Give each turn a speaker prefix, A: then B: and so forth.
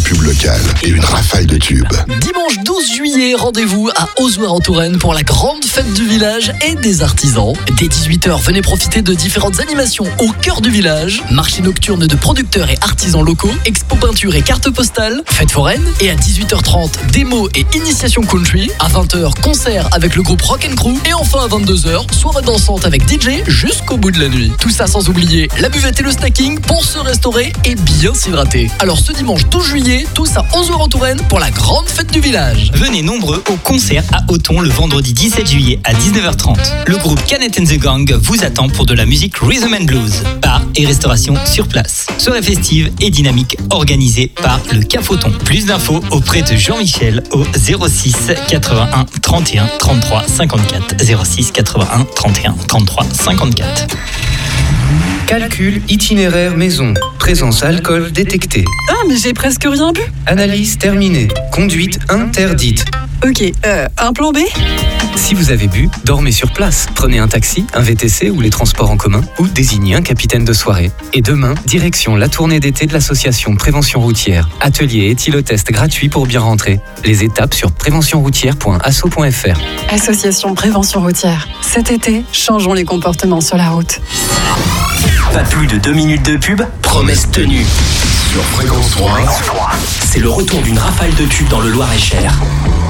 A: pub locale et une rafale de tubes.
B: Dimanche 12 juillet, rendez-vous à Ozoir en Touraine pour la grande fête du village et des artisans. Dès 18h, venez profiter de différentes animations au cœur du village. Marché nocturne de producteurs et artisans locaux, expo peinture et carte postale, fête foraine. Et à 18h30, démo et initiation country. À 20h, concert avec le groupe Rock & Crew. Et enfin à 22h, soirée dansante avec DJ jusqu'au bout de la nuit. Tout ça sans oublier la buvette et le snacking pour se restaurer et bien s'hydrater. Alors ce dimanche 12 juillet, tous à Ozoir en Touraine pour la grande fête du village.
C: Venez nombreux au concert à Othon le vendredi 17 juillet à 19h30. Le groupe Canet & The Gang vous attend pour de la musique Rhythm and Blues. Bar et restauration sur place. Soirée festive et dynamique organisée par le Cap Othon. Plus d'infos auprès de Jean-Michel au 06 81 31 33 54. 06 81 31 33 54.
D: Calcul itinéraire maison. Présence alcool détectée.
E: Ah, mais j'ai presque rien bu.
D: Analyse terminée. Conduite interdite.
E: Ok, un plan B ?
D: Si vous avez bu, dormez sur place. Prenez un taxi, un VTC ou les transports en commun ou désignez un capitaine de soirée. Et demain, direction la tournée d'été de l'association Prévention Routière. Atelier et éthylotest gratuit pour bien rentrer. Les étapes sur préventionroutière.asso.fr.
E: Association Prévention Routière. Cet été, changeons les comportements sur la route.
F: Pas plus de 2 minutes de pub, promesse tenue.
A: Sur Fréquence 3,
F: C'est le retour d'une rafale de tubes dans le Loir-et-Cher.